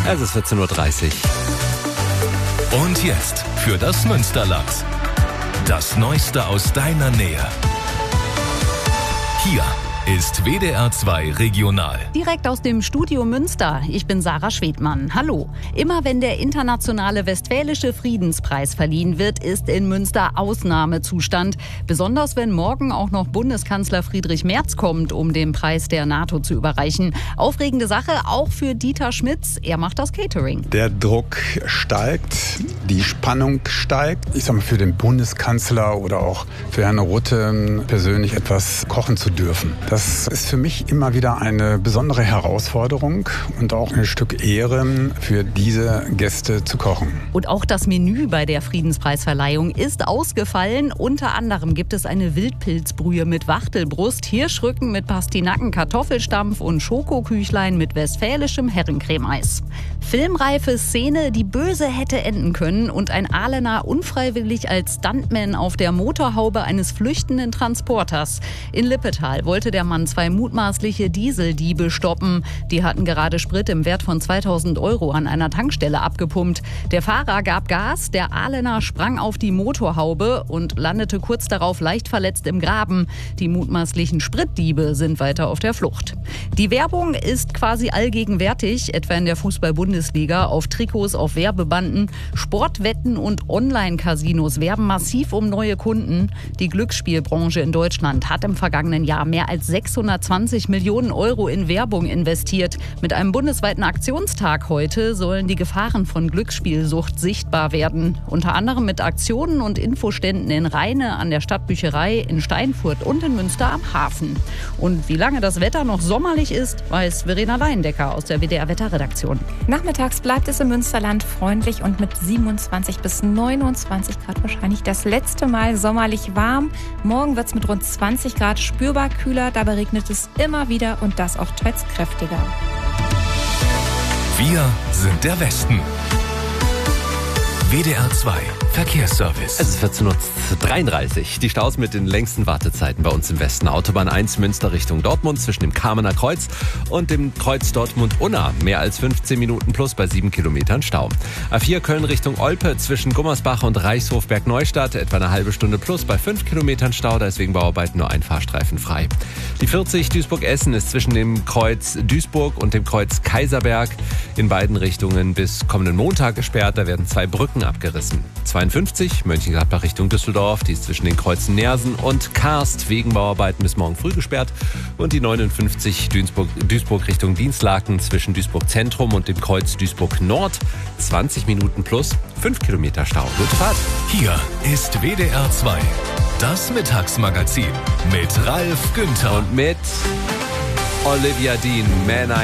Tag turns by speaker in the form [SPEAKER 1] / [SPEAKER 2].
[SPEAKER 1] Es ist 14.30 Uhr.
[SPEAKER 2] Und jetzt für das Münsterland. Das Neueste aus deiner Nähe. Hier ist WDR 2 Regional.
[SPEAKER 3] Direkt aus dem Studio Münster. Ich bin Sarah Schwedmann. Hallo. Immer wenn der internationale Westfälische Friedenspreis verliehen wird, ist in Münster Ausnahmezustand. Besonders wenn morgen auch noch Bundeskanzler Friedrich Merz kommt, um den Preis der NATO zu überreichen. Aufregende Sache auch für Dieter Schmitz. Er macht das Catering.
[SPEAKER 4] Der Druck steigt, die Spannung steigt. Ich sag mal, für den Bundeskanzler oder auch für Herrn Rutte persönlich etwas kochen zu dürfen. Das ist für mich immer wieder eine besondere Herausforderung und auch ein Stück Ehre, für diese Gäste zu kochen.
[SPEAKER 3] Und auch das Menü bei der Friedenspreisverleihung ist ausgefallen. Unter anderem gibt es eine Wildpilzbrühe mit Wachtelbrust, Hirschrücken mit Pastinaken, Kartoffelstampf und Schokoküchlein mit westfälischem Herrencremeis. Filmreife Szene, die böse hätte enden können und ein Ahlener unfreiwillig als Stuntman auf der Motorhaube eines flüchtenden Transporters. In Lippetal wollte der Mann 2 mutmaßliche Dieseldiebe stoppen. Die hatten gerade Sprit im Wert von 2.000 € an einer Tankstelle abgepumpt. Der Fahrer gab Gas, der Ahlener sprang auf die Motorhaube und landete kurz darauf leicht verletzt im Graben. Die mutmaßlichen Spritdiebe sind weiter auf der Flucht. Die Werbung ist quasi allgegenwärtig, etwa in der Fußball-Bundesliga, auf Trikots, auf Werbebanden. Sportwetten und Online-Casinos werben massiv um neue Kunden. Die Glücksspielbranche in Deutschland hat im vergangenen Jahr mehr als 620 Millionen € in Werbung investiert. Mit einem bundesweiten Aktionstag heute sollen die Gefahren von Glücksspielsucht sichtbar werden. Unter anderem mit Aktionen und Infoständen in Rheine, an der Stadtbücherei, in Steinfurt und in Münster am Hafen. Und wie lange das Wetter noch sommerlich ist, weiß Verena Leindecker aus der WDR-Wetterredaktion.
[SPEAKER 5] Nachmittags bleibt es im Münsterland freundlich und mit 27 bis 29 Grad wahrscheinlich das letzte Mal sommerlich warm. Morgen wird es mit rund 20 Grad spürbar kühler, dabei regnet es immer wieder und das auch teils kräftiger.
[SPEAKER 2] Wir sind der Westen. WDR 2 Verkehrsservice.
[SPEAKER 1] Es ist 14.33 Uhr. Die Staus mit den längsten Wartezeiten bei uns im Westen. Autobahn 1 Münster Richtung Dortmund zwischen dem Kamener Kreuz und dem Kreuz Dortmund-Unna. Mehr als 15 Minuten plus bei 7 Kilometern Stau. A4 Köln Richtung Olpe zwischen Gummersbach und Reichshof-Bergneustadt. Etwa eine halbe Stunde plus bei 5 Kilometern Stau. Da ist wegen Bauarbeiten nur ein Fahrstreifen frei. Die 40 Duisburg-Essen ist zwischen dem Kreuz Duisburg und dem Kreuz Kaiserberg in beiden Richtungen bis kommenden Montag gesperrt. Da werden 2 Brücken abgerissen. 52 Mönchengladbach Richtung Düsseldorf, die ist zwischen den Kreuzen Nersen und Karst wegen Bauarbeiten bis morgen früh gesperrt. Und die 59 Duisburg Richtung Dienstlaken zwischen Duisburg Zentrum und dem Kreuz Duisburg Nord. 20 Minuten plus 5 Kilometer Stau. Gute Fahrt.
[SPEAKER 2] Hier ist WDR 2, das Mittagsmagazin mit Ralf Günther
[SPEAKER 1] Und mit Olivia Dean, Man